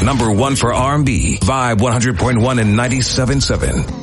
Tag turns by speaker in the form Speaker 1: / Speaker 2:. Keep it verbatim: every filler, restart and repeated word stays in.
Speaker 1: Number one for R and B, Vibe one hundred point one and ninety-seven point seven.